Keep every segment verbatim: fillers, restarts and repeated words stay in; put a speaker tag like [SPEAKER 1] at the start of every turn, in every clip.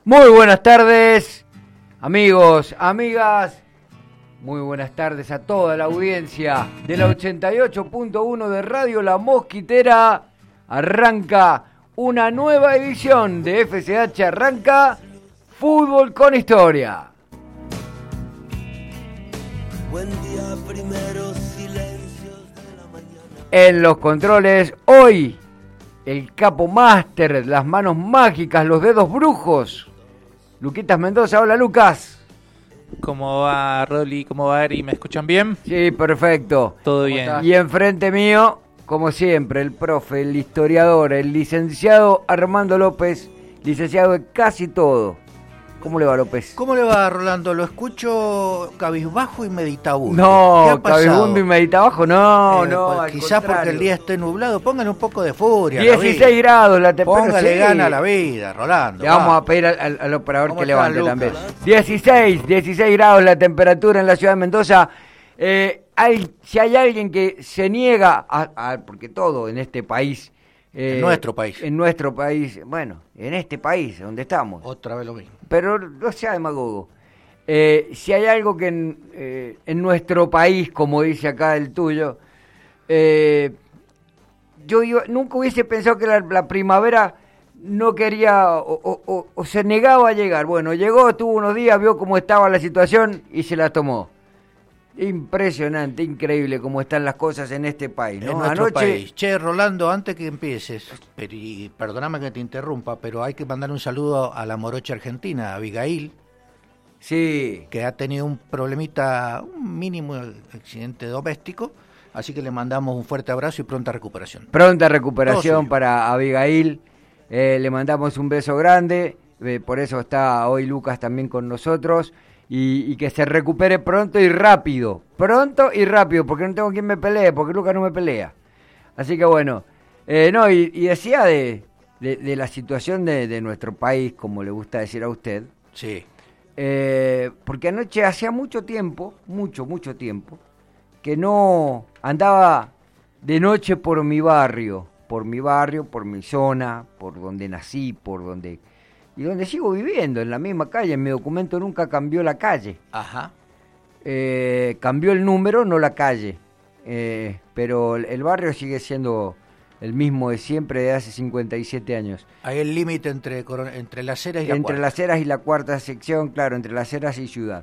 [SPEAKER 1] Muy buenas tardes, amigos, amigas. Muy buenas tardes a toda la audiencia de la ochenta y ocho punto uno de Radio La Mosquitera. Arranca una nueva edición de F C H, arranca Fútbol con Historia.
[SPEAKER 2] Buen día, primeros silencios de la mañana.
[SPEAKER 1] En los controles, hoy, el capo máster, las manos mágicas, los dedos brujos. Luquitas Mendoza, hola Lucas.
[SPEAKER 3] ¿Cómo va Rolly? ¿Cómo va Ari? ¿Me escuchan bien?
[SPEAKER 1] Sí, perfecto.
[SPEAKER 3] Todo bien.
[SPEAKER 1] Y enfrente mío, como siempre, el profe, el historiador, el licenciado Armando López, licenciado de casi todo. ¿Cómo le va, López?
[SPEAKER 4] ¿Cómo le va, Rolando? Lo escucho cabizbajo y meditabundo.
[SPEAKER 1] No, cabizbundo y meditabajo, no,
[SPEAKER 4] eh,
[SPEAKER 1] no.
[SPEAKER 4] Pues, quizás porque el día esté nublado, pónganle un poco de furia.
[SPEAKER 1] dieciséis grados la temperatura.
[SPEAKER 4] Póngale
[SPEAKER 1] sí.
[SPEAKER 4] gana a la vida, Rolando.
[SPEAKER 1] Le vamos
[SPEAKER 4] va.
[SPEAKER 1] a pedir al, al, al operador que levante
[SPEAKER 4] Lucas?
[SPEAKER 1] también. dieciséis, dieciséis grados la temperatura en la ciudad de Mendoza. Eh, hay, si hay alguien que se niega, a, a, porque todo en este país...
[SPEAKER 4] Eh, en nuestro país.
[SPEAKER 1] En nuestro país, bueno, en este país donde estamos.
[SPEAKER 4] Otra vez lo mismo.
[SPEAKER 1] Pero no sea demagogo. Eh, si hay algo que en, eh, en nuestro país, como dice acá el tuyo, eh, yo iba, nunca hubiese pensado que la, la primavera no quería o, o, o, o se negaba a llegar. Bueno, llegó, estuvo unos días, vio cómo estaba la situación y se la tomó. Impresionante, increíble cómo están las cosas en este país, ¿no?
[SPEAKER 4] En nuestro
[SPEAKER 1] Anoche...
[SPEAKER 4] país. Che, Rolando, antes que empieces, y perdóname que te interrumpa, pero hay que mandar un saludo a la morocha argentina, a Abigail.
[SPEAKER 1] Sí.
[SPEAKER 4] Que ha tenido un problemita, un mínimo accidente doméstico, así que le mandamos un fuerte abrazo y pronta recuperación.
[SPEAKER 1] Pronta recuperación para Abigail, eh, le mandamos un beso grande, eh, por eso está hoy Lucas también con nosotros. Y, y que se recupere pronto y rápido, pronto y rápido, porque no tengo quien me pelee, porque Lucas no me pelea. Así que bueno, eh, no, y, y decía de, de, de la situación de, de nuestro país, como le gusta decir a usted.
[SPEAKER 4] Sí.
[SPEAKER 1] Eh, porque anoche hacía mucho tiempo, mucho, mucho tiempo, que no andaba de noche por mi barrio, por mi barrio, por mi zona, por donde nací, por donde... Y donde sigo viviendo, en la misma calle, en mi documento nunca cambió la calle.
[SPEAKER 4] Ajá.
[SPEAKER 1] Eh, cambió el número, no la calle. Eh, pero el, el barrio sigue siendo el mismo de siempre, de hace cincuenta y siete años.
[SPEAKER 4] Hay el límite entre, entre Las Heras y la
[SPEAKER 1] Entre
[SPEAKER 4] cuarta.
[SPEAKER 1] Las Heras y la cuarta sección, claro, entre Las Heras y Ciudad.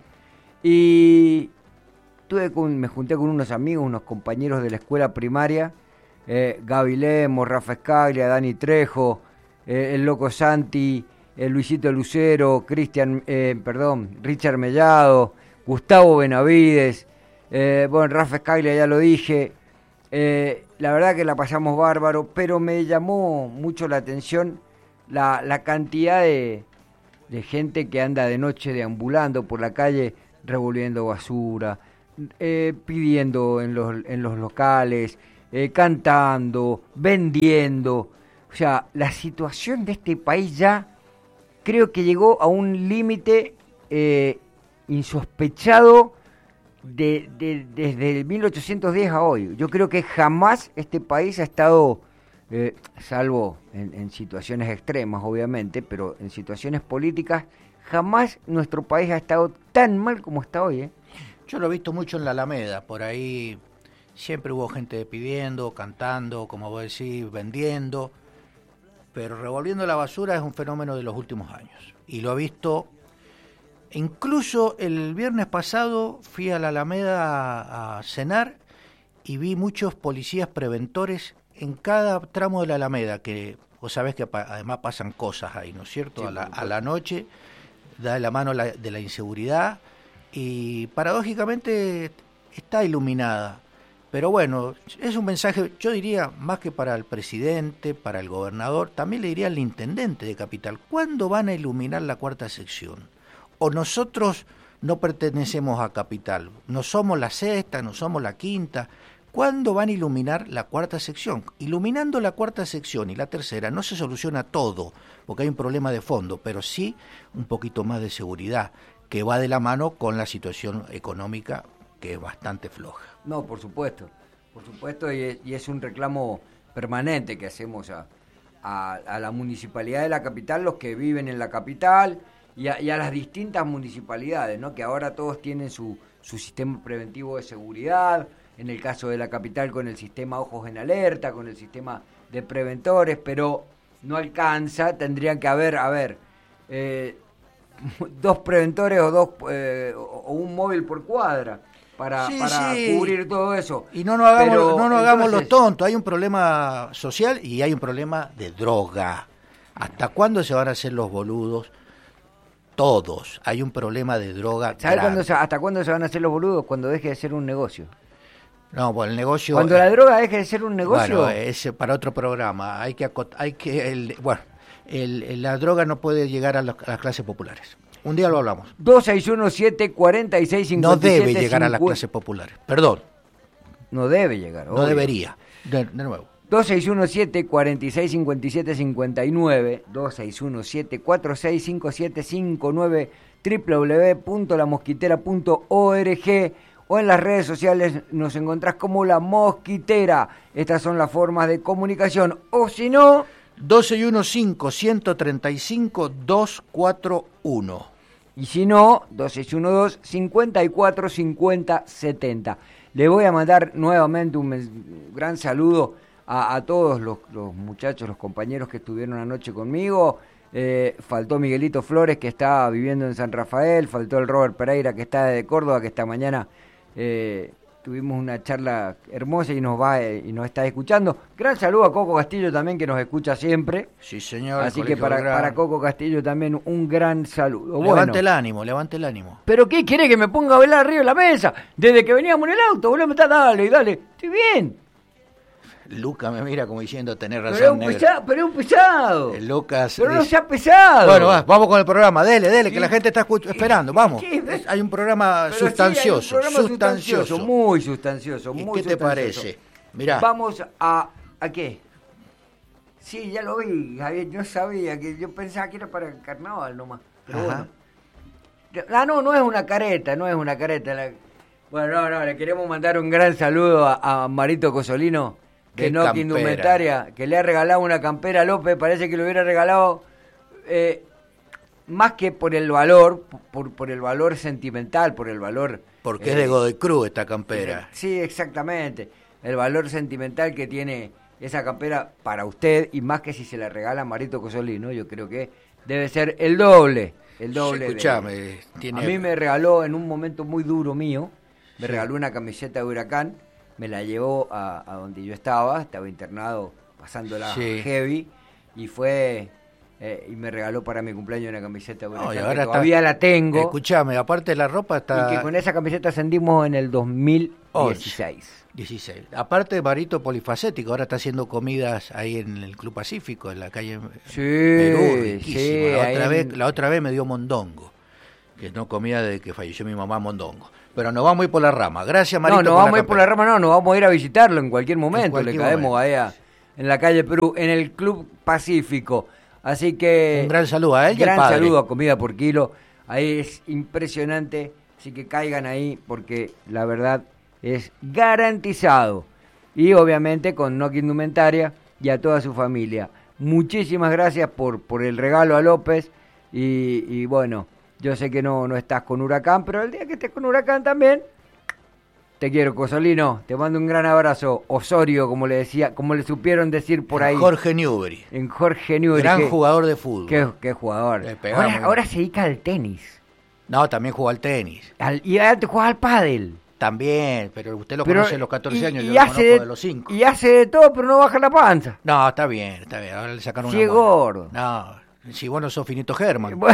[SPEAKER 1] Y tuve con, me junté con unos amigos, unos compañeros de la escuela primaria, eh, Gaby Lemos, Rafa Escaglia, Dani Trejo, eh, el Loco Santi... Eh, Luisito Lucero, Cristian, eh, perdón, Richard Mellado, Gustavo Benavides, eh, bueno, Rafa Escaglia ya lo dije, eh, la verdad que la pasamos bárbaro, pero me llamó mucho la atención la, la cantidad de, de gente que anda de noche deambulando por la calle, revolviendo basura, eh, pidiendo en los, en los locales, eh, cantando, vendiendo, o sea, la situación de este país ya creo que llegó a un límite eh, insospechado de, de, desde mil ochocientos diez a hoy. Yo creo que jamás este país ha estado, eh, salvo en, en situaciones extremas obviamente, pero en situaciones políticas, jamás nuestro país ha estado tan mal como está hoy. ¿eh?
[SPEAKER 4] Yo lo he visto mucho en la Alameda, por ahí siempre hubo gente pidiendo, cantando, como vos decís, vendiendo. Pero revolviendo la basura es un fenómeno de los últimos años. Y lo he visto, incluso el viernes pasado fui a la Alameda a, a cenar y vi muchos policías preventores en cada tramo de la Alameda, que vos sabés que pa, además pasan cosas ahí, ¿no es cierto? Sí, a, la, a la noche da la mano la, de la inseguridad y paradójicamente está iluminada. Pero bueno, es un mensaje, yo diría, más que para el presidente, para el gobernador, también le diría al intendente de Capital, ¿cuándo van a iluminar la cuarta sección? O nosotros no pertenecemos a Capital, no somos la sexta, no somos la quinta, ¿cuándo van a iluminar la cuarta sección? Iluminando la cuarta sección y la tercera no se soluciona todo, porque hay un problema de fondo, pero sí un poquito más de seguridad, que va de la mano con la situación económica, que es bastante floja.
[SPEAKER 1] No, por supuesto, por supuesto, y es, y es un reclamo permanente que hacemos a, a, a la municipalidad de la capital, los que viven en la capital, y a, y a las distintas municipalidades, ¿no? Que ahora todos tienen su, su sistema preventivo de seguridad, en el caso de la capital con el sistema Ojos en Alerta, con el sistema de preventores, pero no alcanza, tendrían que haber, a ver, eh, dos preventores o dos eh, o un móvil por cuadra para,
[SPEAKER 4] Sí,
[SPEAKER 1] para
[SPEAKER 4] sí.
[SPEAKER 1] cubrir todo eso.
[SPEAKER 4] Y no nos hagamos,
[SPEAKER 1] Pero,
[SPEAKER 4] no nos hagamos
[SPEAKER 1] entonces,
[SPEAKER 4] los tontos, hay un problema social y hay un problema de droga. ¿Hasta cuándo se van a hacer los boludos? Todos. Hay un problema de droga
[SPEAKER 1] ¿Sabes
[SPEAKER 4] grave.
[SPEAKER 1] cuándo se- hasta cuándo se van a hacer los boludos? Cuando deje de ser un negocio.
[SPEAKER 4] No, pues el negocio...
[SPEAKER 1] Cuando la droga deje de ser un negocio.
[SPEAKER 4] Bueno, es para otro programa. Hay que... acot- hay que el, bueno, el- el- la droga no puede llegar a, la- a las clases populares. Un día lo hablamos.
[SPEAKER 1] dos seis uno siete, cuatro seis cinco
[SPEAKER 4] No
[SPEAKER 1] siete
[SPEAKER 4] debe llegar a las
[SPEAKER 1] cincu-
[SPEAKER 4] clases populares. Perdón,
[SPEAKER 1] No debe llegar.
[SPEAKER 4] no
[SPEAKER 1] obvio.
[SPEAKER 4] debería. De, de nuevo.
[SPEAKER 1] dos seis uno siete, cuatro seis cinco siete cinco nueve, dos seis uno siete, cuatro seis cinco siete cinco nueve, doble u doble u doble u punto la mosquitera punto org, o en las redes sociales nos encontrás como La Mosquitera. Estas son las formas de comunicación. O si no,
[SPEAKER 4] uno dos uno cinco, uno tres cinco, dos cuatro uno.
[SPEAKER 1] y si no, dos seis uno dos, cinco cuatro cinco cero siete cero. Le voy a mandar nuevamente un mes- gran saludo a, a todos los, los muchachos, los compañeros que estuvieron anoche conmigo. Eh, faltó Miguelito Flores, que está viviendo en San Rafael, faltó el Robert Pereira, que está de Córdoba, que esta mañana eh, tuvimos una charla hermosa y nos va eh, y nos está escuchando. Gran saludo a Coco Castillo también, que nos escucha siempre.
[SPEAKER 4] Sí, señor.
[SPEAKER 1] Así
[SPEAKER 4] el
[SPEAKER 1] que
[SPEAKER 4] Colegio
[SPEAKER 1] para,
[SPEAKER 4] Belgrano.
[SPEAKER 1] para Coco Castillo también un gran saludo.
[SPEAKER 4] Levante
[SPEAKER 1] Bueno.
[SPEAKER 4] el ánimo, levante el ánimo.
[SPEAKER 1] ¿Pero qué quiere que me ponga a bailar arriba de la mesa? Desde que veníamos en el auto, boludo, me está, dale, dale, estoy bien.
[SPEAKER 4] Luca me mira como diciendo, tenés
[SPEAKER 1] Pero es
[SPEAKER 4] razón,
[SPEAKER 1] un
[SPEAKER 4] negro.
[SPEAKER 1] pesado, pero es un pesado.
[SPEAKER 4] El Lucas
[SPEAKER 1] Pero no
[SPEAKER 4] dice-
[SPEAKER 1] sea pesado.
[SPEAKER 4] Bueno, va, vamos con el programa, dele, dele, que
[SPEAKER 1] ¿Qué?
[SPEAKER 4] la gente está escuch- esperando, vamos.
[SPEAKER 1] ¿Qué?
[SPEAKER 4] Es- hay un programa
[SPEAKER 1] Pero sí, hay un
[SPEAKER 4] sustancioso,
[SPEAKER 1] programa
[SPEAKER 4] sustancioso.
[SPEAKER 1] muy sustancioso,
[SPEAKER 4] ¿Y
[SPEAKER 1] muy
[SPEAKER 4] qué te
[SPEAKER 1] sustancioso.
[SPEAKER 4] parece? Mirá,
[SPEAKER 1] Vamos a... ¿A qué? Sí, ya lo vi, Javier, yo sabía, que yo pensaba que era para el carnaval nomás. Pero
[SPEAKER 4] Ajá.
[SPEAKER 1] bueno. Ah, no, no es una careta, no es una careta. la- Bueno, no, no, le queremos mandar un gran saludo a, a Marito Cosolino,
[SPEAKER 4] Qué
[SPEAKER 1] de Nokia
[SPEAKER 4] campera.
[SPEAKER 1] Indumentaria, que le ha regalado una campera a López, parece que le hubiera regalado, eh, más que por el valor, por, por el valor sentimental, por el valor...
[SPEAKER 4] porque
[SPEAKER 1] eh,
[SPEAKER 4] es de Godoy Cruz esta campera.
[SPEAKER 1] Sí, exactamente. El valor sentimental que tiene esa campera para usted, y más que si se la regala a Marito Cosolino, yo creo que debe ser el doble. El doble. de-
[SPEAKER 4] Escuchame, tiene...
[SPEAKER 1] A mí me regaló en un momento muy duro mío, me
[SPEAKER 4] Sí.
[SPEAKER 1] regaló una camiseta de Huracán, me la llevó a, a donde yo estaba, estaba internado pasándola
[SPEAKER 4] Sí.
[SPEAKER 1] heavy, y fue... eh, y me regaló para mi cumpleaños una camiseta de Huracán,
[SPEAKER 4] No, y
[SPEAKER 1] que
[SPEAKER 4] ahora está-
[SPEAKER 1] todavía la tengo,
[SPEAKER 4] Escuchame, aparte de la ropa está...
[SPEAKER 1] y que con esa camiseta ascendimos en el dos mil dieciséis.
[SPEAKER 4] dieciséis. Aparte, Marito polifacético, ahora está haciendo comidas ahí en el Club Pacífico, en la calle
[SPEAKER 1] Sí,
[SPEAKER 4] Perú, riquísimo.
[SPEAKER 1] sí,
[SPEAKER 4] la,
[SPEAKER 1] ahí
[SPEAKER 4] otra
[SPEAKER 1] en-
[SPEAKER 4] vez, la otra vez me dio mondongo, que no comía desde que falleció mi mamá mondongo. Pero nos vamos a ir por la rama. Gracias, Marito.
[SPEAKER 1] No, no vamos a ir por la rama, no, nos vamos a ir a visitarlo en cualquier momento.
[SPEAKER 4] cualquier
[SPEAKER 1] Le caemos
[SPEAKER 4] momento.
[SPEAKER 1] ahí a- en la calle Perú, en el Club Pacífico. Así que...
[SPEAKER 4] Un gran saludo a él y al
[SPEAKER 1] gran
[SPEAKER 4] padre.
[SPEAKER 1] saludo a Comida por Kilo. Ahí es impresionante. Así que caigan ahí porque la verdad es garantizado. Y obviamente con Nokia Indumentaria y a toda su familia. Muchísimas gracias por, por el regalo a López. Y, y bueno, yo sé que no, no estás con Huracán, pero el día que estés con Huracán también, te quiero, Cosolino. Te mando un gran abrazo. Osorio, como le decía, como le supieron decir por ahí.
[SPEAKER 4] Jorge Newbery,
[SPEAKER 1] En Jorge Newbery.
[SPEAKER 4] gran
[SPEAKER 1] que-
[SPEAKER 4] jugador de fútbol.
[SPEAKER 1] Qué, qué jugador.
[SPEAKER 4] Le pegaba
[SPEAKER 1] Ahora,
[SPEAKER 4] muy
[SPEAKER 1] ahora
[SPEAKER 4] bien.
[SPEAKER 1] se dedica al tenis.
[SPEAKER 4] No, también jugó al tenis.
[SPEAKER 1] Al- y antes jugaba al pádel.
[SPEAKER 4] También, pero usted lo
[SPEAKER 1] Pero-
[SPEAKER 4] conoce a los catorce
[SPEAKER 1] y-
[SPEAKER 4] años,
[SPEAKER 1] y
[SPEAKER 4] yo lo
[SPEAKER 1] hace
[SPEAKER 4] conozco
[SPEAKER 1] de-
[SPEAKER 4] de los cinco.
[SPEAKER 1] Y hace de todo, pero no baja la panza.
[SPEAKER 4] No, está bien, está bien. Ahora le sacaron
[SPEAKER 1] Sí,
[SPEAKER 4] una
[SPEAKER 1] es
[SPEAKER 4] mano.
[SPEAKER 1] gordo.
[SPEAKER 4] No, si vos no sos Finito Germán.
[SPEAKER 1] Bueno.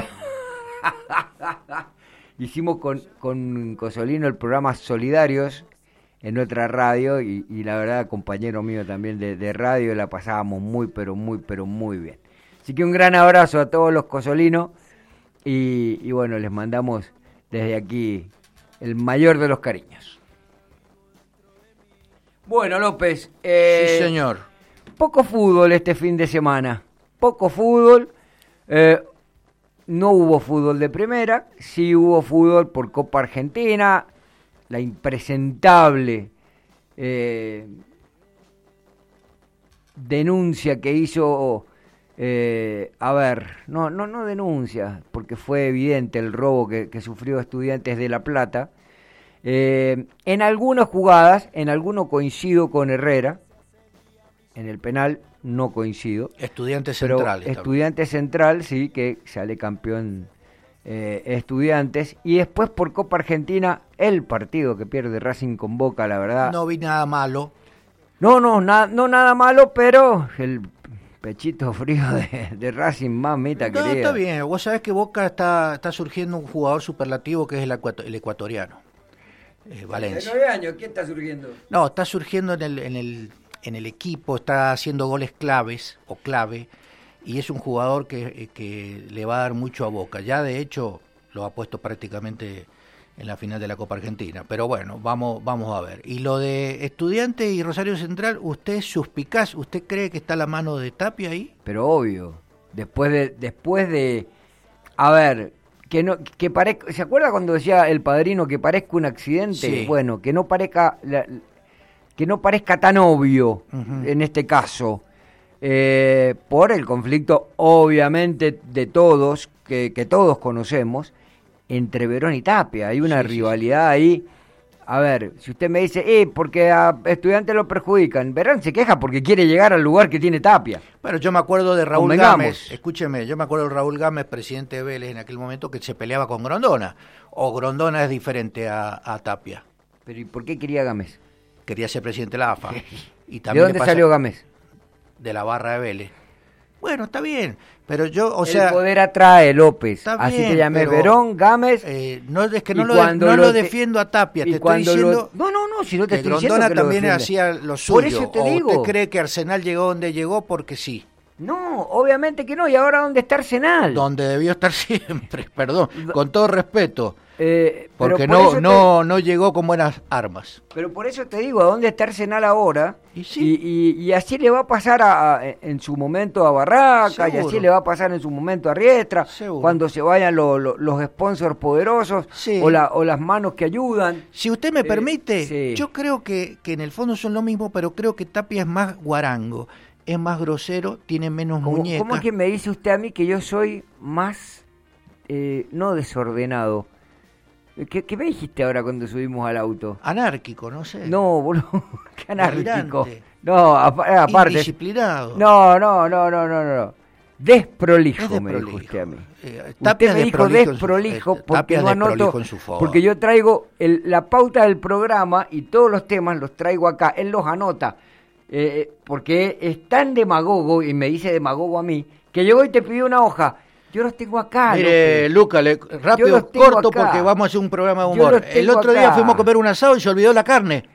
[SPEAKER 1] Hicimos con, con Cosolino el programa Solidarios en nuestra radio y, y la verdad, compañero mío también de, de radio, la pasábamos muy, pero muy, pero muy bien. Así que un gran abrazo a todos los Cosolinos y, y bueno, les mandamos desde aquí el mayor de los cariños. Bueno, López, eh,
[SPEAKER 4] Sí, señor.
[SPEAKER 1] poco fútbol este fin de semana, poco fútbol, eh, no hubo fútbol de primera, sí hubo fútbol por Copa Argentina, la impresentable eh, denuncia que hizo eh, a ver, no, no, no denuncia, porque fue evidente el robo que, que sufrió Estudiantes de La Plata. Eh, en algunas jugadas, en alguno coincido con Herrera, en el penal no coincido.
[SPEAKER 4] Estudiantes
[SPEAKER 1] pero
[SPEAKER 4] centrales.
[SPEAKER 1] Estudiantes Central, sí, que sale campeón eh, Estudiantes. Y después por Copa Argentina, el partido que pierde Racing con Boca, la verdad.
[SPEAKER 4] No vi nada malo.
[SPEAKER 1] No, no, na, no nada malo, pero el pechito frío de, de Racing, mamita
[SPEAKER 4] No,
[SPEAKER 1] querida.
[SPEAKER 4] está bien. Vos sabés que Boca está, está surgiendo un jugador superlativo que es el, ecuato- el ecuatoriano. Eh, Valencia.
[SPEAKER 1] nueve años, ¿quién está surgiendo?
[SPEAKER 4] No, está surgiendo en el, en el en el equipo, está haciendo goles claves o clave, y es un jugador que, que le va a dar mucho a Boca. Ya de hecho lo ha puesto prácticamente en la final de la Copa Argentina. Pero bueno, vamos vamos a ver. Y lo de Estudiantes y Rosario Central, ¿usted es suspicaz? ¿Usted cree que está la mano de Tapia ahí?
[SPEAKER 1] Pero obvio, después de, después de, a ver, que no, que parezca, ¿se acuerda cuando decía el Padrino que parezca un accidente?
[SPEAKER 4] Sí.
[SPEAKER 1] Bueno, que no parezca, la, que no parezca tan obvio
[SPEAKER 4] Uh-huh.
[SPEAKER 1] en este caso, eh, por el conflicto, obviamente, de todos, que, que todos conocemos, entre Verón y Tapia. Hay una
[SPEAKER 4] Sí, sí,
[SPEAKER 1] rivalidad ahí. A ver, si usted me dice, eh, porque a Estudiantes lo perjudican, Verón se queja porque quiere llegar al lugar que tiene Tapia.
[SPEAKER 4] Bueno, yo me acuerdo de Raúl
[SPEAKER 1] Convengamos.
[SPEAKER 4] Gámez, escúcheme, yo me acuerdo de Raúl Gámez, presidente de Vélez en aquel momento, que se peleaba con Grondona, o Grondona es diferente a, a Tapia,
[SPEAKER 1] Pero ¿y por qué quería Gámez?
[SPEAKER 4] quería ser presidente de la A F A. Y
[SPEAKER 1] ¿De
[SPEAKER 4] también
[SPEAKER 1] dónde
[SPEAKER 4] le pasa-
[SPEAKER 1] salió Gámez?
[SPEAKER 4] De la barra de Vélez. Bueno, está bien, pero yo, o
[SPEAKER 1] el
[SPEAKER 4] sea,
[SPEAKER 1] poder atrae, López.
[SPEAKER 4] está
[SPEAKER 1] Así
[SPEAKER 4] bien,
[SPEAKER 1] te llamé,
[SPEAKER 4] pero,
[SPEAKER 1] Verón, Gámez.
[SPEAKER 4] eh, no es que no,
[SPEAKER 1] y
[SPEAKER 4] lo,
[SPEAKER 1] cuando
[SPEAKER 4] no
[SPEAKER 1] lo
[SPEAKER 4] lo
[SPEAKER 1] te-
[SPEAKER 4] defiendo a Tapia,
[SPEAKER 1] y
[SPEAKER 4] te estoy
[SPEAKER 1] cuando lo-
[SPEAKER 4] diciendo
[SPEAKER 1] No, no, no, si no te
[SPEAKER 4] que
[SPEAKER 1] estoy diciendo
[SPEAKER 4] Grondona
[SPEAKER 1] que lo
[SPEAKER 4] también
[SPEAKER 1] defienda.
[SPEAKER 4] hacía lo suyo.
[SPEAKER 1] Por eso te
[SPEAKER 4] ¿O
[SPEAKER 1] digo.
[SPEAKER 4] usted cree que Arsenal llegó donde llegó porque sí?
[SPEAKER 1] No, obviamente que no. ¿Y ahora dónde está Arsenal?
[SPEAKER 4] Donde debió estar siempre, perdón, con todo respeto,
[SPEAKER 1] Eh, pero
[SPEAKER 4] porque
[SPEAKER 1] por
[SPEAKER 4] no,
[SPEAKER 1] eso te-
[SPEAKER 4] no, no llegó con buenas armas.
[SPEAKER 1] Pero por eso te digo, ¿a dónde está Arsenal ahora?
[SPEAKER 4] Y sí.
[SPEAKER 1] y, y- y así le va a pasar a, a- en su momento a Barraca, y
[SPEAKER 4] Seguro.
[SPEAKER 1] así le va a pasar en su momento a Riestra,
[SPEAKER 4] Seguro.
[SPEAKER 1] cuando se vayan lo- lo- los sponsors poderosos
[SPEAKER 4] Sí.
[SPEAKER 1] o, la- o las manos que ayudan.
[SPEAKER 4] Si usted me
[SPEAKER 1] Eh,
[SPEAKER 4] permite,
[SPEAKER 1] sí.
[SPEAKER 4] yo creo que, que en el fondo son lo mismo, pero creo que Tapia es más guarango, es más grosero, tiene menos
[SPEAKER 1] ¿Cómo,
[SPEAKER 4] muñecas.
[SPEAKER 1] cómo es que me dice usted a mí que yo soy más, eh, no desordenado? ¿Qué, ¿Qué me dijiste ahora cuando subimos al auto?
[SPEAKER 4] Anárquico, no sé.
[SPEAKER 1] No, boludo, qué anárquico.
[SPEAKER 4] Delirante.
[SPEAKER 1] No, apa- aparte.
[SPEAKER 4] Indisciplinado.
[SPEAKER 1] No, no, no, no, no, no. Desprolijo,
[SPEAKER 4] Es
[SPEAKER 1] me dijo
[SPEAKER 4] desprolijo.
[SPEAKER 1] usted a mí.
[SPEAKER 4] Eh,
[SPEAKER 1] Usted
[SPEAKER 4] Tapia
[SPEAKER 1] me
[SPEAKER 4] es
[SPEAKER 1] dijo
[SPEAKER 4] desprolijo en su-
[SPEAKER 1] desprolijo
[SPEAKER 4] eh,
[SPEAKER 1] porque
[SPEAKER 4] Tapia es
[SPEAKER 1] no anoto,
[SPEAKER 4] desprolijo en su forma.
[SPEAKER 1] porque yo traigo el- la pauta del programa y todos los temas los traigo acá, él los anota, eh, porque es tan demagogo, y me dice demagogo a mí, que llegó y te pidió una hoja. Yo los tengo acá.
[SPEAKER 4] Mire,
[SPEAKER 1] López.
[SPEAKER 4] Luca, le-
[SPEAKER 1] Yo
[SPEAKER 4] rápido,
[SPEAKER 1] los tengo
[SPEAKER 4] corto,
[SPEAKER 1] acá.
[SPEAKER 4] porque vamos a hacer un programa de
[SPEAKER 1] Yo
[SPEAKER 4] humor.
[SPEAKER 1] los
[SPEAKER 4] El
[SPEAKER 1] tengo
[SPEAKER 4] otro día
[SPEAKER 1] acá.
[SPEAKER 4] fuimos a comer un asado y se olvidó la carne.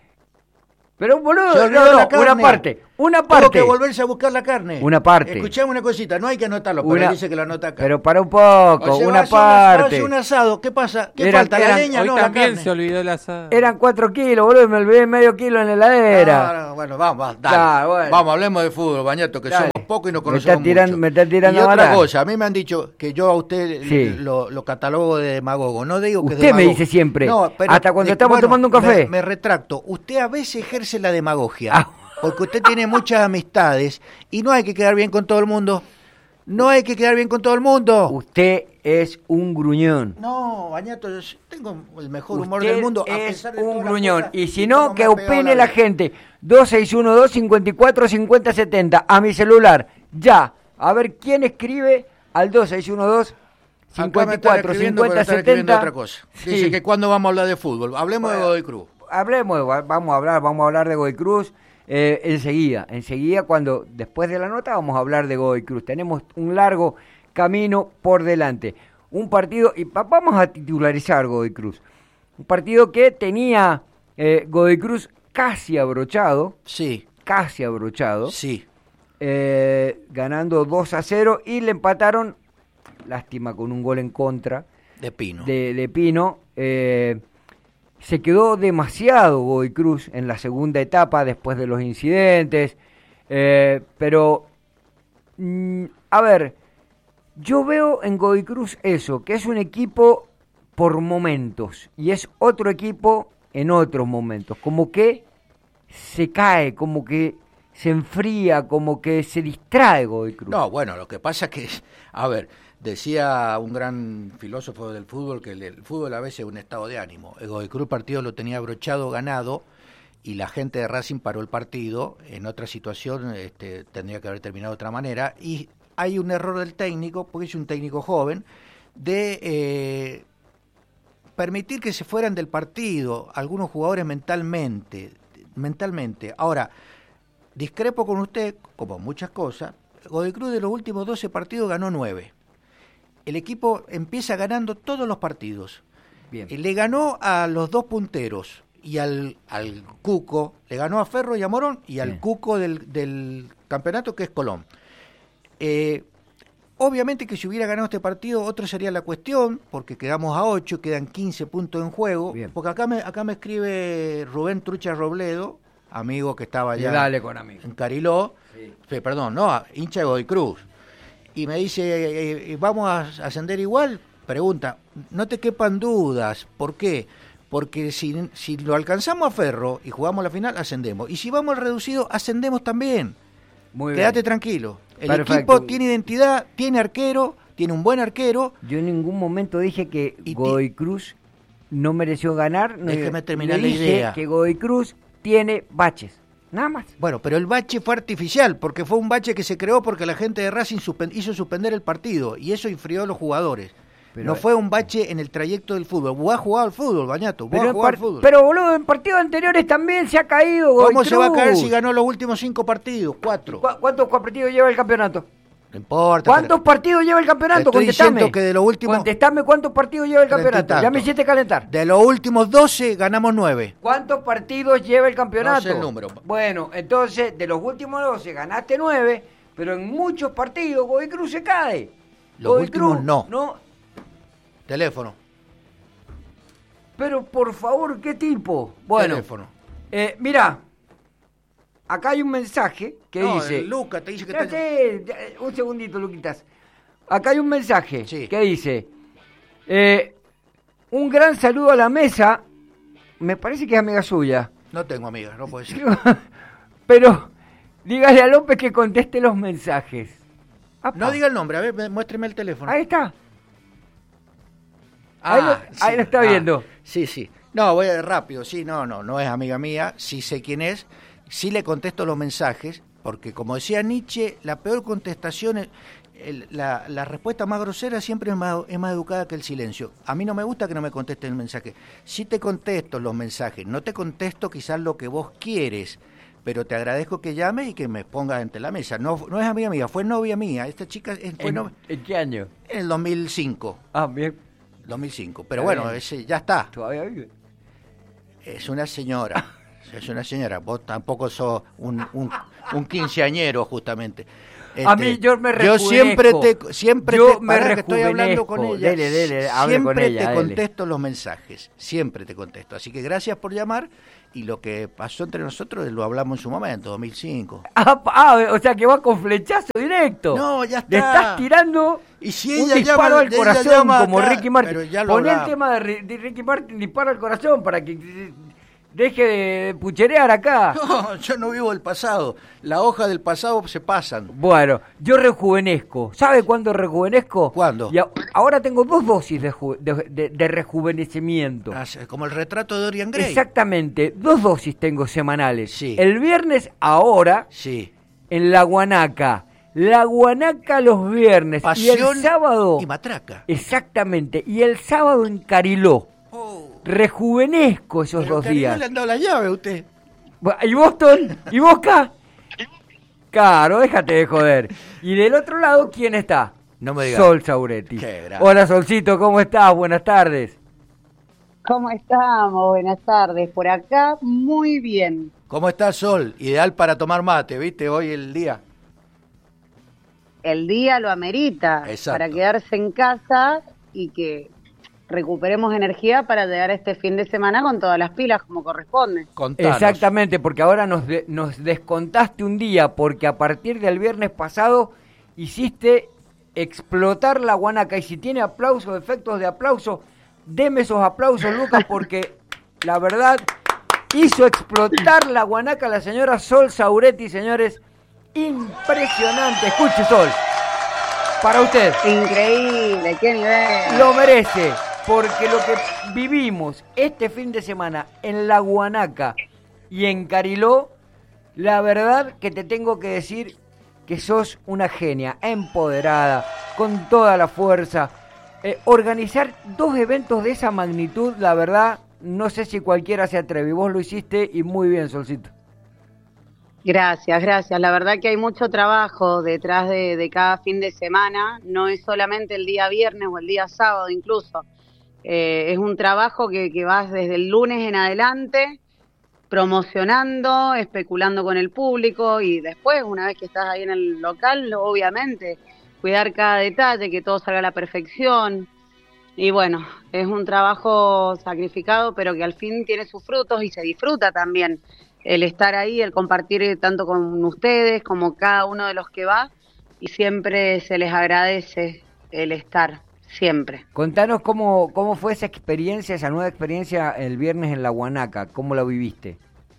[SPEAKER 1] Pero boludo,
[SPEAKER 4] Se olvidó
[SPEAKER 1] no, no,
[SPEAKER 4] la carne.
[SPEAKER 1] una parte, una
[SPEAKER 4] Tuvo
[SPEAKER 1] parte.
[SPEAKER 4] que volverse a buscar la carne.
[SPEAKER 1] Una parte.
[SPEAKER 4] Escuchame una cosita, no hay que anotarlo, pero
[SPEAKER 1] Una-
[SPEAKER 4] él dice que lo anota acá.
[SPEAKER 1] Pero para un poco,
[SPEAKER 4] O sea, va
[SPEAKER 1] una
[SPEAKER 4] a hacer va a
[SPEAKER 1] parte.
[SPEAKER 4] hacer un asado, ¿qué pasa? ¿Qué
[SPEAKER 1] Eran-
[SPEAKER 4] falta? ¿La
[SPEAKER 1] eran-
[SPEAKER 4] leña?
[SPEAKER 3] Hoy
[SPEAKER 4] No, la
[SPEAKER 3] también
[SPEAKER 4] carne.
[SPEAKER 3] se olvidó el asado.
[SPEAKER 1] Eran cuatro kilos, boludo, y me olvidé medio kilo en la heladera.
[SPEAKER 4] No, no, bueno, vamos, vamos, dale.
[SPEAKER 1] Dale, bueno.
[SPEAKER 4] Vamos, hablemos de fútbol, Bañato, que
[SPEAKER 1] Dale.
[SPEAKER 4] somos pocos y nos
[SPEAKER 1] Me
[SPEAKER 4] conocemos
[SPEAKER 1] está tirando-
[SPEAKER 4] mucho.
[SPEAKER 1] me está tirando
[SPEAKER 4] y otra
[SPEAKER 1] atrás.
[SPEAKER 4] cosa, a mí me han dicho que yo a usted
[SPEAKER 1] Sí.
[SPEAKER 4] lo, lo catalogo de demagogo. No digo que es
[SPEAKER 1] Usted me
[SPEAKER 4] demagogo.
[SPEAKER 1] dice siempre,
[SPEAKER 4] No, pero-
[SPEAKER 1] hasta cuando
[SPEAKER 4] de-
[SPEAKER 1] estamos
[SPEAKER 4] bueno,
[SPEAKER 1] tomando un café.
[SPEAKER 4] Me, me retracto. Usted a veces ejerce la demagogia.
[SPEAKER 1] Ah.
[SPEAKER 4] Porque usted tiene muchas amistades y no hay que quedar bien con todo el mundo. No hay que quedar bien con todo el mundo.
[SPEAKER 1] Usted es un gruñón.
[SPEAKER 4] No, Bañato, yo tengo el mejor humor
[SPEAKER 1] Usted
[SPEAKER 4] del mundo. a
[SPEAKER 1] es
[SPEAKER 4] pesar de
[SPEAKER 1] un
[SPEAKER 4] todas las
[SPEAKER 1] gruñón.
[SPEAKER 4] cosas
[SPEAKER 1] Y si
[SPEAKER 4] cómo
[SPEAKER 1] no,
[SPEAKER 4] me
[SPEAKER 1] que
[SPEAKER 4] ha pegado
[SPEAKER 1] opine la
[SPEAKER 4] vida.
[SPEAKER 1] gente. dos seis uno dos, cinco cuatro, cinco cero siete cero a mi celular. Ya. A ver quién escribe al dos seis uno dos, cinco
[SPEAKER 4] Acá me están
[SPEAKER 1] cuatro,
[SPEAKER 4] escribiendo,
[SPEAKER 1] cinco
[SPEAKER 4] pero
[SPEAKER 1] cero
[SPEAKER 4] están
[SPEAKER 1] siete
[SPEAKER 4] escribiendo
[SPEAKER 1] cero.
[SPEAKER 4] otra cosa.
[SPEAKER 1] Sí.
[SPEAKER 4] Dice que cuando vamos a hablar de fútbol. Hablemos
[SPEAKER 1] Bueno.
[SPEAKER 4] de Godoy Cruz.
[SPEAKER 1] Hablemos, de- vamos a hablar, vamos a hablar de Godoy Cruz eh, enseguida, enseguida cuando después de la nota vamos a hablar de Godoy Cruz. Tenemos un largo camino por delante, un partido y pa- vamos a titularizar Godoy Cruz, un partido que tenía eh, Godoy Cruz casi abrochado,
[SPEAKER 4] Sí,
[SPEAKER 1] casi abrochado,
[SPEAKER 4] sí.
[SPEAKER 1] eh, ganando dos a cero y le empataron, lástima con un gol en contra
[SPEAKER 4] De Pino.
[SPEAKER 1] de, de Pino. eh, se quedó demasiado Godoy Cruz en la segunda etapa después de los incidentes, eh, pero mm, a ver, yo veo en Godoy Cruz eso, que es un equipo por momentos y es otro equipo en otros momentos, como que se cae, como que se enfría, como que se distrae Godoy Cruz.
[SPEAKER 4] No, bueno, lo que pasa es que, a ver, decía un gran filósofo del fútbol que el, el fútbol a veces es un estado de ánimo. El Godoy Cruz partido lo tenía abrochado, ganado, y la gente de Racing paró el partido. En otra situación este, tendría que haber terminado de otra manera, y hay un error del técnico, porque es un técnico joven, de eh, permitir que se fueran del partido algunos jugadores mentalmente, mentalmente. Ahora, discrepo con usted, como muchas cosas. Godoy Cruz de los últimos doce partidos ganó nueve. El equipo empieza ganando todos los partidos.
[SPEAKER 1] Bien.
[SPEAKER 4] Le ganó a los dos punteros y al, al Cuco, le ganó a Ferro y a Morón y al
[SPEAKER 1] Bien.
[SPEAKER 4] Cuco del, del campeonato, que es Colón. Eh, obviamente que si hubiera ganado este partido, otro sería la cuestión, porque quedamos a ocho, quedan quince puntos en juego.
[SPEAKER 1] Bien.
[SPEAKER 4] Porque acá me, acá me escribe Rubén Trucha Robledo, amigo que estaba
[SPEAKER 1] Y
[SPEAKER 4] allá
[SPEAKER 1] dale con amigos.
[SPEAKER 4] en Cariló,
[SPEAKER 1] Sí.
[SPEAKER 4] Fe- perdón, no, hincha de Godoy Cruz, y me dice, eh, eh, ¿vamos a ascender igual? Pregunta, no te quepan dudas, ¿por qué? Porque si, si lo alcanzamos a Ferro y jugamos la final, ascendemos, y si vamos al reducido, ascendemos también.
[SPEAKER 1] Muy
[SPEAKER 4] Quédate
[SPEAKER 1] bien.
[SPEAKER 4] tranquilo, el
[SPEAKER 1] Perfecto.
[SPEAKER 4] equipo tiene identidad, tiene arquero, tiene un buen arquero.
[SPEAKER 1] Yo en ningún momento dije que
[SPEAKER 4] Y ti-
[SPEAKER 1] Godoy Cruz no mereció ganar. no-
[SPEAKER 4] Déjeme terminar
[SPEAKER 1] yo
[SPEAKER 4] la
[SPEAKER 1] dije
[SPEAKER 4] idea.
[SPEAKER 1] que Godoy Cruz tiene baches. Nada más.
[SPEAKER 4] Bueno, pero el bache fue artificial, porque fue un bache que se creó porque la gente de Racing suspen- hizo suspender el partido, y eso infrió a los jugadores.
[SPEAKER 1] Pero-
[SPEAKER 4] no fue un bache en el trayecto del fútbol. Vos has jugado al fútbol, Bañato, vos
[SPEAKER 1] Pero,
[SPEAKER 4] has
[SPEAKER 1] en
[SPEAKER 4] jugado al
[SPEAKER 1] par-
[SPEAKER 4] fútbol.
[SPEAKER 1] pero, boludo, en partidos anteriores también se ha caído Godoy
[SPEAKER 4] ¿Cómo se va a caer
[SPEAKER 1] Cruz.
[SPEAKER 4] si ganó los últimos cinco partidos? Cuatro.
[SPEAKER 1] ¿Cu- ¿Cuántos partidos lleva el campeonato?
[SPEAKER 4] No importa.
[SPEAKER 1] ¿Cuántos
[SPEAKER 4] pero-
[SPEAKER 1] partidos lleva el campeonato?
[SPEAKER 4] Estoy
[SPEAKER 1] Contestame.
[SPEAKER 4] diciendo que de los últimos-
[SPEAKER 1] Contestame cuántos partidos lleva el
[SPEAKER 4] Treinta y
[SPEAKER 1] campeonato. Ya
[SPEAKER 4] tanto.
[SPEAKER 1] me hiciste calentar.
[SPEAKER 4] De los últimos doce ganamos nueve.
[SPEAKER 1] ¿Cuántos partidos lleva el campeonato?
[SPEAKER 4] No sé el número.
[SPEAKER 1] Bueno, entonces, de los últimos doce ganaste nueve, pero en muchos partidos Godoy Cruz se cae.
[SPEAKER 4] Los
[SPEAKER 1] Godoy
[SPEAKER 4] últimos
[SPEAKER 1] Cruz
[SPEAKER 4] no.
[SPEAKER 1] No,
[SPEAKER 4] Teléfono.
[SPEAKER 1] pero por favor, ¿qué tipo? Bueno,
[SPEAKER 4] Teléfono.
[SPEAKER 1] eh, mira, acá hay un mensaje que
[SPEAKER 4] No,
[SPEAKER 1] dice...
[SPEAKER 4] el Luca te dice que
[SPEAKER 1] Ya
[SPEAKER 4] está-
[SPEAKER 1] sé, ya, un segundito, Luquitas. Acá hay un mensaje
[SPEAKER 4] Sí.
[SPEAKER 1] que dice, eh, un gran saludo a la mesa, me parece que es amiga suya,
[SPEAKER 4] No tengo amigas, no puede ser.
[SPEAKER 1] pero dígale a López que conteste los mensajes. Apa.
[SPEAKER 4] No diga el nombre, a ver, me- muéstreme el teléfono.
[SPEAKER 1] Ahí está. ahí lo- ahí lo está viendo.
[SPEAKER 4] Sí, sí. No, voy a- rápido, sí, no, no, no es amiga mía, sí sé quién es, sí le contesto los mensajes, porque como decía Nietzsche, la peor contestación, es- el- la, la respuesta más grosera siempre es más, es más educada que el silencio. A mí no me gusta que no me contesten el mensaje. Sí te contesto los mensajes, no te contesto quizás lo que vos quieres, pero te agradezco que llames y que me pongas ante la mesa. No, no es amiga mía, fue novia mía. Esta chica es- fue
[SPEAKER 1] ¿En,
[SPEAKER 4] no-
[SPEAKER 1] en qué año?
[SPEAKER 4] en el dos mil cinco.
[SPEAKER 1] Ah, bien,
[SPEAKER 4] dos mil cinco. Pero
[SPEAKER 1] Está
[SPEAKER 4] bueno,
[SPEAKER 1] bien.
[SPEAKER 4] ese, ya está.
[SPEAKER 1] todavía vive.
[SPEAKER 4] Es una señora. Es una señora. Vos tampoco sos un, un, un quinceañero, justamente.
[SPEAKER 1] A
[SPEAKER 4] Este,
[SPEAKER 1] mí yo me
[SPEAKER 4] Yo siempre
[SPEAKER 1] rejuvenezco.
[SPEAKER 4] te siempre
[SPEAKER 1] Yo
[SPEAKER 4] te,
[SPEAKER 1] me
[SPEAKER 4] pará que estoy hablando con
[SPEAKER 1] rejuvenezco.
[SPEAKER 4] ella.
[SPEAKER 1] Dele, dele, hable
[SPEAKER 4] siempre
[SPEAKER 1] con ella,
[SPEAKER 4] te
[SPEAKER 1] dele.
[SPEAKER 4] contesto los mensajes. Siempre te contesto. Así que gracias por llamar. Y lo que pasó entre nosotros lo hablamos en su momento, dos mil cinco.
[SPEAKER 1] Ah, pa- ah, o sea que va con flechazo directo.
[SPEAKER 4] No, ya
[SPEAKER 1] Le
[SPEAKER 4] está.
[SPEAKER 1] estás tirando
[SPEAKER 4] Y si
[SPEAKER 1] un
[SPEAKER 4] ella
[SPEAKER 1] disparo
[SPEAKER 4] llama-
[SPEAKER 1] al
[SPEAKER 4] ella
[SPEAKER 1] corazón
[SPEAKER 4] llama
[SPEAKER 1] como
[SPEAKER 4] acá,
[SPEAKER 1] Ricky Martin.
[SPEAKER 4] pero ya lo
[SPEAKER 1] Poné el
[SPEAKER 4] hablamos.
[SPEAKER 1] tema de, Ri- de Ricky Martin, disparo al corazón para que eh, deje de pucherear acá.
[SPEAKER 4] No, yo no vivo el pasado. La hoja del pasado se pasan.
[SPEAKER 1] Bueno, yo rejuvenezco. ¿Sabe cuándo rejuvenezco?
[SPEAKER 4] ¿Cuándo?
[SPEAKER 1] Y a- ahora tengo dos dosis de, ju- de, de- de rejuvenecimiento.
[SPEAKER 4] Ah, como el retrato de Dorian Gray.
[SPEAKER 1] Exactamente, dos dosis tengo semanales.
[SPEAKER 4] Sí.
[SPEAKER 1] El viernes ahora
[SPEAKER 4] Sí.
[SPEAKER 1] en la Guanaca. La Guanaca los viernes.
[SPEAKER 4] Pasión
[SPEAKER 1] y el sábado.
[SPEAKER 4] y matraca.
[SPEAKER 1] Exactamente. Y el sábado en Cariló.
[SPEAKER 4] Oh,
[SPEAKER 1] Rejuvenezco esos
[SPEAKER 4] pero
[SPEAKER 1] dos
[SPEAKER 4] Cariló
[SPEAKER 1] días.
[SPEAKER 4] le han dado la llave a usted.
[SPEAKER 1] Bu- ¿Y Boston? ¿Y Boca? Claro, déjate de joder. Y del otro lado, ¿quién está?
[SPEAKER 4] No me digas.
[SPEAKER 1] Sol Sauretti.
[SPEAKER 4] Qué grande.
[SPEAKER 1] Hola, Solcito, ¿cómo estás? Buenas tardes.
[SPEAKER 5] ¿Cómo estamos? Buenas tardes. Por acá, muy bien.
[SPEAKER 4] ¿Cómo está Sol? Ideal para tomar mate, ¿viste? Hoy el día.
[SPEAKER 5] El día lo amerita
[SPEAKER 4] Exacto.
[SPEAKER 5] para quedarse en casa y que recuperemos energía para llegar este fin de semana con todas las pilas como corresponde.
[SPEAKER 4] Contanos.
[SPEAKER 1] Exactamente, porque ahora nos, de- nos descontaste un día, porque a partir del viernes pasado hiciste explotar la Guanaca. Y si tiene aplausos, efectos de aplauso, deme esos aplausos, Lucas, porque la verdad hizo explotar la guanaca la señora Sol Sauretti, señores. Impresionante. Escuche, Sol. Para usted.
[SPEAKER 5] Increíble, qué nivel.
[SPEAKER 1] Lo merece, porque lo que vivimos este fin de semana en la Guanaca y en Cariló, la verdad que te tengo que decir que sos una genia, empoderada, con toda la fuerza. Eh, organizar dos eventos de esa magnitud, la verdad, no sé si cualquiera se atreve. Vos lo hiciste y muy bien, Solcito.
[SPEAKER 5] Gracias, gracias. La verdad que hay mucho trabajo detrás de, de cada fin de semana. No es solamente el día viernes o el día sábado incluso. Eh, es un trabajo que, que vas desde el lunes en adelante, promocionando, especulando con el público y después, una vez que estás ahí en el local, obviamente, cuidar cada detalle, que todo salga a la perfección. Y bueno, es un trabajo sacrificado, pero que al fin tiene sus frutos y se disfruta también. El estar ahí, el compartir tanto con ustedes como cada uno de los que va, y siempre se les agradece el estar, siempre.
[SPEAKER 1] Contanos cómo, cómo fue esa experiencia, esa nueva experiencia el viernes en la Guanaca, ¿cómo la viviste?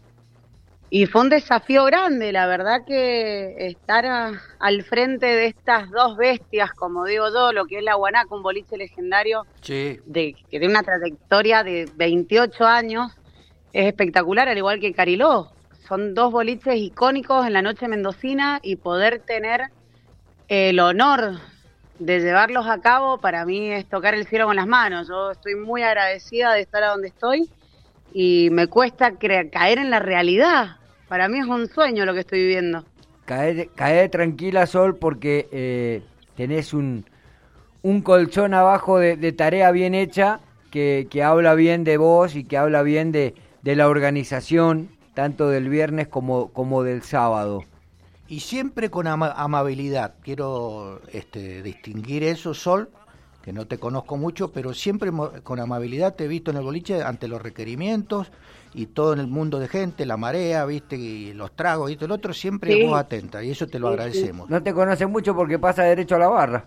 [SPEAKER 5] Y fue un desafío grande, la verdad que estar a, al frente de estas dos bestias, como digo yo, lo que es la Guanaca, un boliche legendario
[SPEAKER 4] Sí.
[SPEAKER 5] de, que tiene una trayectoria de veintiocho años, es espectacular, al igual que Cariló. Son dos boliches icónicos en la noche mendocina y poder tener el honor de llevarlos a cabo, para mí es tocar el cielo con las manos. Yo estoy muy agradecida de estar a donde estoy y me cuesta cre- caer en la realidad. Para mí es un sueño lo que estoy viviendo.
[SPEAKER 1] Cae, cae tranquila, Sol, porque eh, tenés un, un colchón abajo de, de tarea bien hecha que, que habla bien de vos y que habla bien de, de la organización, tanto del viernes como, como del sábado.
[SPEAKER 4] Y siempre con ama- amabilidad. Quiero este, distinguir eso, Sol, que no te conozco mucho, pero siempre mo- con amabilidad te he visto en el boliche ante los requerimientos y todo en el mundo de gente, la marea, viste, y los tragos y todo el otro, siempre
[SPEAKER 5] Sí.
[SPEAKER 4] vos atenta, y eso te lo
[SPEAKER 5] Sí,
[SPEAKER 4] agradecemos.
[SPEAKER 1] No te conocen mucho porque pasa derecho a la barra.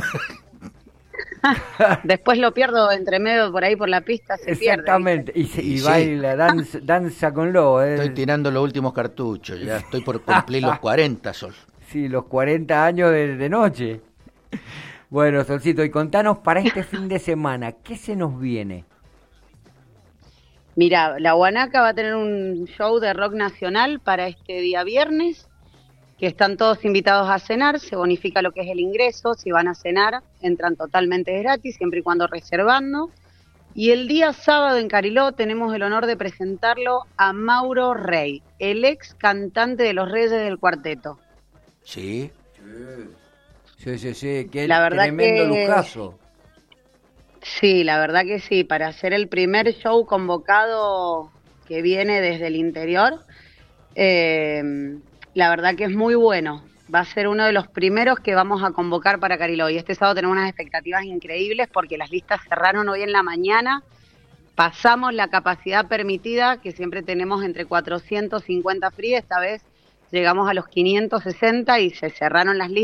[SPEAKER 5] Después lo pierdo entre medio por ahí por la pista, se
[SPEAKER 1] Exactamente,
[SPEAKER 5] pierde.
[SPEAKER 1] y, se- y
[SPEAKER 4] Y sí.
[SPEAKER 1] baila, danza, danza con lobo. Eh.
[SPEAKER 4] Estoy tirando los últimos cartuchos, ya estoy por cumplir los cuarenta, Sol.
[SPEAKER 1] Sí, los cuarenta años de, de noche. Bueno, Solcito, y contanos para este fin de semana, ¿qué se nos viene?
[SPEAKER 5] Mira, la Guanaca va a tener un show de rock nacional para este día viernes, que están todos invitados a cenar, se bonifica lo que es el ingreso, si van a cenar, entran totalmente gratis, siempre y cuando reservando. Y el día sábado en Cariló tenemos el honor de presentarlo a Mauro Rey, el ex cantante de Los Reyes del Cuarteto.
[SPEAKER 4] Sí.
[SPEAKER 1] Sí, sí, sí, qué
[SPEAKER 5] La verdad
[SPEAKER 1] tremendo
[SPEAKER 5] que-
[SPEAKER 1] lujazo.
[SPEAKER 5] Sí, la verdad que sí, para hacer el primer show convocado que viene desde el interior, eh, la verdad que es muy bueno. Va a ser uno de los primeros que vamos a convocar para Cariló. Y este sábado tenemos unas expectativas increíbles porque las listas cerraron hoy en la mañana. Pasamos la capacidad permitida, que siempre tenemos entre cuatrocientos cincuenta free. Esta vez llegamos a los quinientos sesenta y se cerraron las listas.